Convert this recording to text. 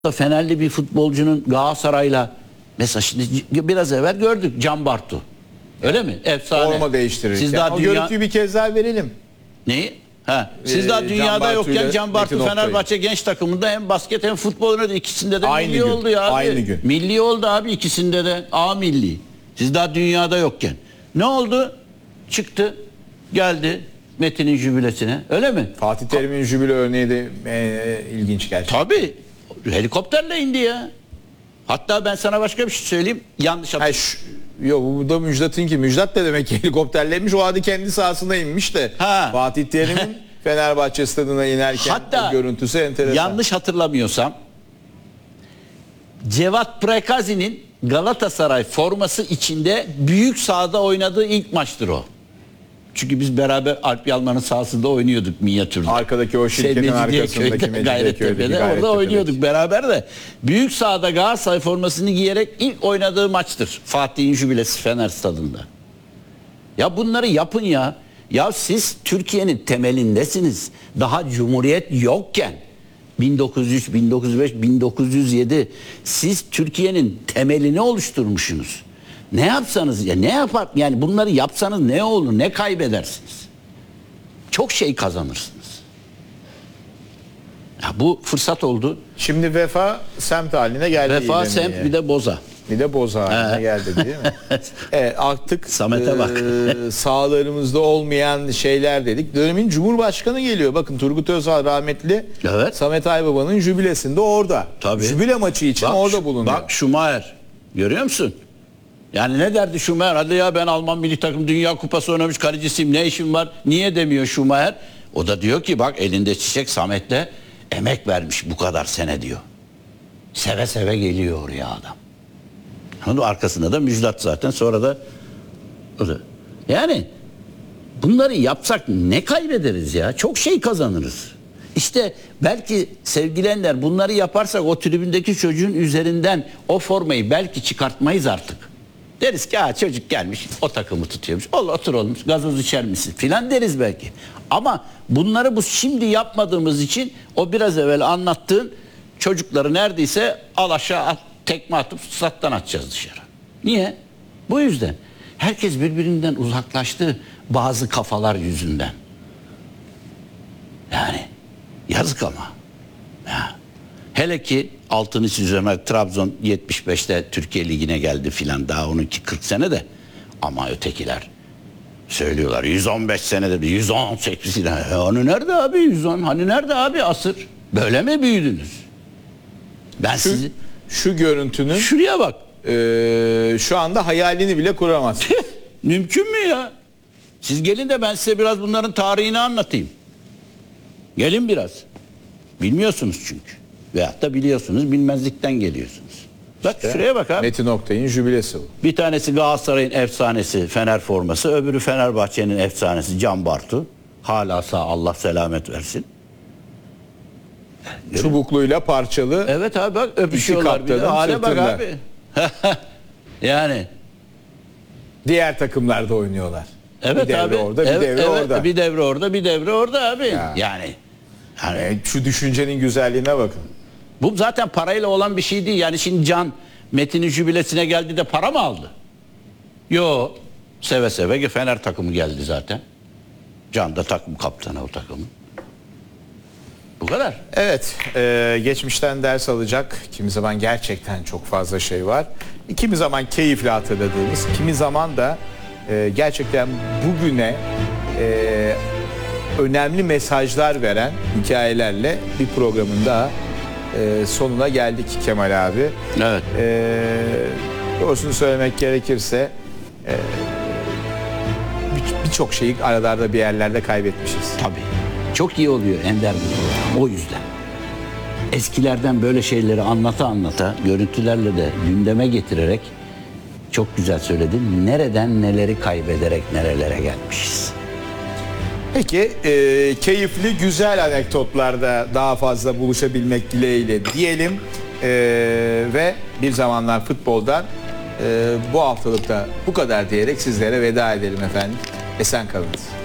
Fenerli bir futbolcunun Galatasaray'la mesela şimdi biraz evvel gördük Can Bartu. Öyle mi? Efsane. Forma değiştirirken. Siz daha O görüntüyü bir kez daha verelim. Neyi? Ha. Siz daha dünyada yokken Can Bartu Fenerbahçe genç takımında hem basket hem futbol oynadı. İkisinde de aynı milli gün, oldu ya abi. Aynı gün. Milli oldu abi ikisinde de. A milli. Siz daha dünyada yokken. Ne oldu? Çıktı. Geldi Metin'in jübilesine. Öyle mi? Fatih Terim'in jübile örneği de ilginç gerçekten. Tabii. Helikopterle indi ya. Hatta ben sana başka bir şey söyleyeyim. Yanlış hatırlıyorum. Yok bu da Müjdat'ınki. Müjdat da demek ki helikopterlemiş. O adı kendi sahasına inmiş de. Fatih Terim'in Fenerbahçe stadına inerken hatta, o görüntüsü enteresan. Yanlış hatırlamıyorsam Cevat Prekazi'nin Galatasaray forması içinde büyük sahada oynadığı ilk maçtır o. Çünkü biz beraber Alp Yalman'ın sahasında oynuyorduk minyatürde. Arkadaki o şirketin arkasındaki Gayrettepe'de orada oynuyorduk beraber de. Büyük sahada Galatasaray formasını giyerek ilk oynadığı maçtır. Fatih'in jübilesi Fener stadında. Ya bunları yapın ya. Ya siz Türkiye'nin temelindesiniz. Daha Cumhuriyet yokken 1903, 1905, 1907 siz Türkiye'nin temelini oluşturmuşsunuz. Ne yapsanız ya ne yapar yani bunları yapsanız ne olur ne kaybedersiniz? Çok şey kazanırsınız. Ya bu fırsat oldu. Şimdi Vefa semt haline geldi. Vefa semt bir de Boza. Bir de Boza haline geldi değil mi? Evet, artık Samet'e bak. sahalarımızda olmayan şeyler dedik. Dönemin Cumhurbaşkanı geliyor. Bakın Turgut Özal rahmetli. Evet. Samet Aybaba'nın jübilesinde orada. Tabii. Jübile maçı için Bak, orada bulunuyor. Bak Schumacher. Görüyor musun? Yani ne derdi Schumacher? Hadi ya ben Alman milli takım Dünya Kupası oynamış kalecisiyim. Ne işim var? Niye demiyor Schumacher? O da diyor ki bak elinde çiçek Samet'le emek vermiş bu kadar sene diyor. Seve seve geliyor oraya adam. Onun arkasında da Müjdat zaten sonra da o da. Yani bunları yapsak ne kaybederiz ya? Çok şey kazanırız. İşte belki sevgili Ender bunları yaparsak o tribündeki çocuğun üzerinden o formayı belki çıkartmayız artık. Deriz ki ha çocuk gelmiş o takımı tutuyormuş. Otur oğlum gazoz içer misin filan deriz belki. Ama bunları bu şimdi yapmadığımız için o biraz evvel anlattığın çocukları neredeyse al aşağı at, tekme atıp sattan atacağız dışarı. Niye? Bu yüzden. Herkes birbirinden uzaklaştı bazı kafalar yüzünden. Yani yazık ama. Ya. Hele ki altını çiziyorum Trabzon 75'te Türkiye Ligi'ne geldi filan daha onunki 40 sene de ama ötekiler söylüyorlar 115 senede 118 sene. Hani nerede abi 110 hani nerede abi asır? Böyle mi büyüdünüz? Ben sizi şu görüntünün şuraya bak. Şu anda hayalini bile kuramaz. Mümkün mü ya? Siz gelin de ben size biraz bunların tarihini anlatayım. Gelin biraz. Bilmiyorsunuz çünkü. Veyahut da biliyorsunuz bilmezlikten geliyorsunuz. Bak işte, şuraya bak abi. Metin Oktay'ın jübilesi bu. Bir tanesi Galatasaray'ın efsanesi Fener forması. Öbürü Fenerbahçe'nin efsanesi Can Bartu. Hala sağ Allah selamet versin. Çubukluyla parçalı. Evet abi bak öpüşüyorlar bir de. Hale bak abi. Yani. Diğer takımlarda oynuyorlar. Evet bir devre abi. Orada, bir devre orada. Bir devre orada, bir devre orada abi. Ya. Yani şu düşüncenin güzelliğine bakın. Bu zaten parayla olan bir şey değil. Yani şimdi Can Metin'in jübilesine geldi de para mı aldı? Yo. Seve seve Fener takımı geldi zaten. Can da takım kaptanı o takımın. Bu kadar. Evet. Geçmişten ders alacak. Kimi zaman gerçekten çok fazla şey var. Kimi zaman keyifle hatırladığımız, kimi zaman da gerçekten bugüne önemli mesajlar veren hikayelerle bir programın daha sonuna geldik Kemal abi. Evet. Doğrusunu söylemek gerekirse birçok şeyi aralarda bir yerlerde kaybetmişiz. Tabii. Çok iyi oluyor Ender o yüzden. Eskilerden böyle şeyleri anlata görüntülerle de gündeme getirerek çok güzel söyledin. Nereden neleri kaybederek nerelere gelmişiz. Peki keyifli güzel anekdotlarda daha fazla buluşabilmek dileğiyle diyelim ve bir zamanlar futboldan bu haftalıkta bu kadar diyerek sizlere veda edelim efendim. Esen kalınız.